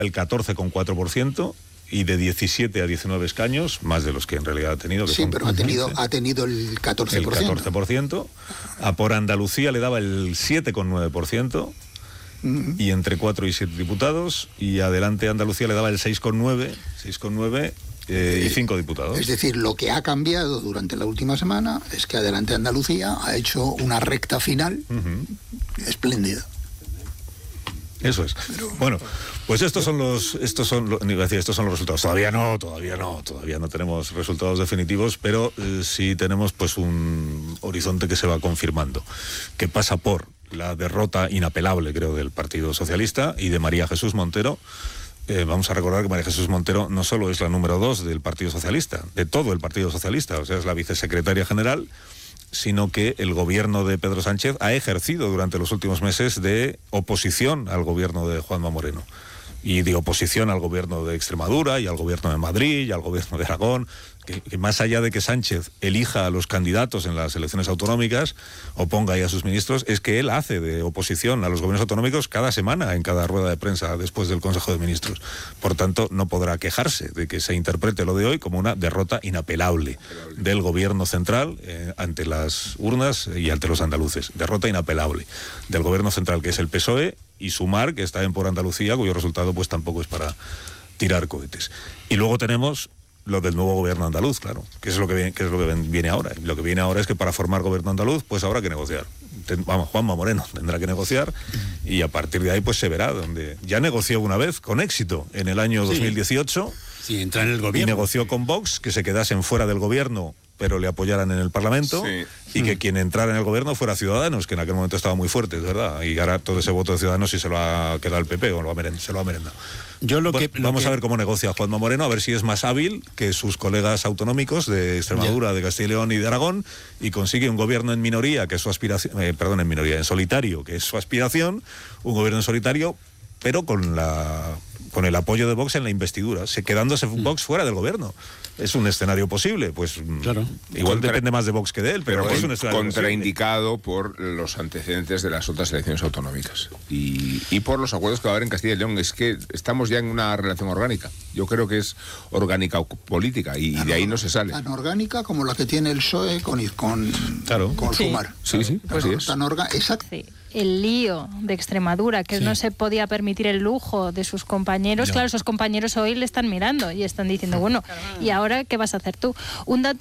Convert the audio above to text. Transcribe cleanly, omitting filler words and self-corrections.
el 14,4%. Y de 17 a 19 escaños, más de los que en realidad ha tenido. Que sí, pero ha tenido el 14%. El 14%. A por Andalucía le daba el 7,9%. Y entre 4 y 7 diputados. Y adelante Andalucía le daba el 6,9%. Y 5 diputados. Es decir, lo que ha cambiado durante la última semana es que adelante Andalucía ha hecho una recta final espléndida. Eso es. Bueno, pues estos son los resultados. Todavía no tenemos resultados definitivos, pero sí tenemos pues un horizonte que se va confirmando, que pasa por la derrota inapelable, creo, del Partido Socialista y de María Jesús Montero. Vamos a recordar que María Jesús Montero no solo es la número 2 del Partido Socialista, de todo el Partido Socialista, o sea, es la vicesecretaria general, sino que el gobierno de Pedro Sánchez ha ejercido durante los últimos meses de oposición al gobierno de Juanma Moreno y de oposición al gobierno de Extremadura y al gobierno de Madrid y al gobierno de Aragón, que más allá de que Sánchez elija a los candidatos en las elecciones autonómicas o ponga ahí a sus ministros, es que él hace de oposición a los gobiernos autonómicos cada semana en cada rueda de prensa después del Consejo de Ministros. Por tanto, no podrá quejarse de que se interprete lo de hoy como una derrota inapelable del gobierno central ante las urnas y ante los andaluces. Derrota inapelable del gobierno central, que es el PSOE, y Sumar, que está en Por Andalucía, cuyo resultado pues tampoco es para tirar cohetes. Y luego tenemos lo del nuevo gobierno andaluz, claro, que es lo que viene ahora. Lo que viene ahora es que para formar gobierno andaluz, pues habrá que negociar. Juanma Moreno tendrá que negociar y a partir de ahí pues se verá, donde ya negoció una vez con éxito en el año 2018. Sí, entra en el gobierno. Y negoció con Vox que se quedasen fuera del gobierno, pero le apoyaran en el Parlamento, y que quien entrara en el gobierno fuera Ciudadanos, que en aquel momento estaba muy fuerte, es verdad, y ahora todo ese voto de Ciudadanos sí se lo ha quedado al PP, o se lo ha merendado. Vamos a ver cómo negocia Juanma Moreno, a ver si es más hábil que sus colegas autonómicos de Extremadura, de Castilla y León y de Aragón, y consigue un gobierno en minoría, que es su aspiración, en solitario, que es su aspiración, un gobierno en solitario, pero con el apoyo de Vox en la investidura, quedándose Vox fuera del gobierno. Es un escenario posible, pues claro. Igual depende más de Vox que de él, pero es un escenario contraindicado por los antecedentes de las otras elecciones autonómicas y por los acuerdos que va a haber en Castilla y León. Es que estamos ya en una relación orgánica. Yo creo que es orgánica o política y de ahí no se sale. Tan orgánica como la que tiene el PSOE con Sumar. Sí, pues así es. Exacto. Sí. El lío de Extremadura, que no se podía permitir el lujo de sus compañeros, claro, esos compañeros hoy le están mirando y están diciendo, bueno, ¿y ahora qué vas a hacer tú? Un dato